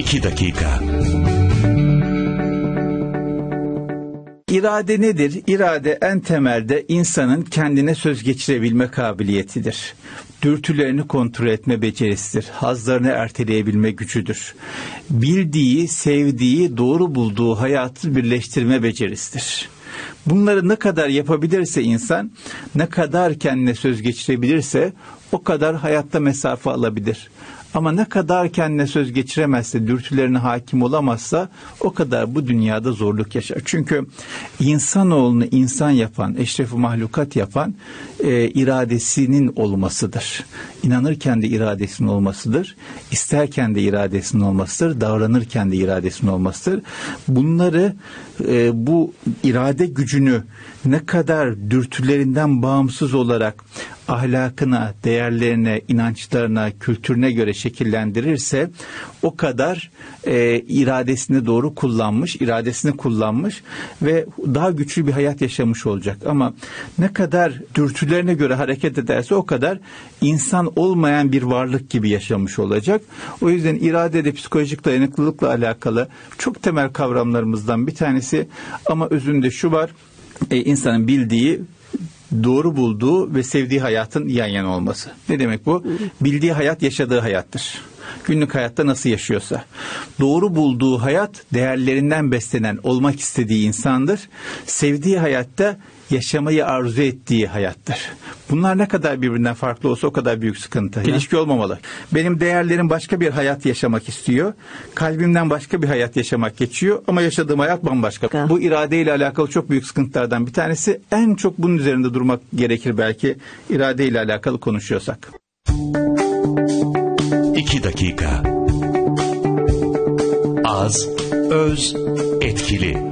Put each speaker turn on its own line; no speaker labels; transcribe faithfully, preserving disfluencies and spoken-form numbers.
İki dakika.
İrade nedir? İrade en temelde insanın kendine söz geçirebilme kabiliyetidir. Dürtülerini kontrol etme becerisidir. Hazlarını erteleyebilme gücüdür. Bildiği, sevdiği, doğru bulduğu hayatı birleştirme becerisidir. Bunları ne kadar yapabilirse insan, ne kadar kendine söz geçirebilirse o kadar hayatta mesafe alabilir. Ama ne kadar kendine söz geçiremezse, dürtülerine hakim olamazsa o kadar bu dünyada zorluk yaşar. Çünkü insanoğlunu insan yapan, eşref-i mahlukat yapan e, iradesinin olmasıdır. İnanırken de iradesinin olmasıdır. İsterken de iradesinin olmasıdır. Davranırken de iradesinin olmasıdır. Bunları, e, bu irade gücünü ne kadar dürtülerinden bağımsız olarak ahlakına, değerlerine, inançlarına, kültürüne göre şekillendirirse o kadar e, iradesini doğru kullanmış, iradesini kullanmış ve daha güçlü bir hayat yaşamış olacak. Ama ne kadar dürtülerine göre hareket ederse o kadar insan olmayan bir varlık gibi yaşamış olacak. O yüzden irade de psikolojik dayanıklılıkla alakalı çok temel kavramlarımızdan bir tanesi, ama özünde şu var: e, insanın bildiği, doğru bulduğu ve sevdiği hayatın yan yana olması. Ne demek bu? Bildiği hayat yaşadığı hayattır. Günlük hayatta nasıl yaşıyorsa. Doğru bulduğu hayat değerlerinden beslenen, olmak istediği insandır. Sevdiği hayatta yaşamayı arzu ettiği hayattır. Bunlar ne kadar birbirinden farklı olsa o kadar büyük sıkıntı. İlişki olmamalı. Benim değerlerim başka bir hayat yaşamak istiyor. Kalbimden başka bir hayat yaşamak geçiyor ama yaşadığım hayat bambaşka. Bu iradeyle alakalı çok büyük sıkıntılardan bir tanesi. En çok bunun üzerinde durmak gerekir belki, iradeyle alakalı konuşuyorsak.
İki dakika. Az, öz, etkili.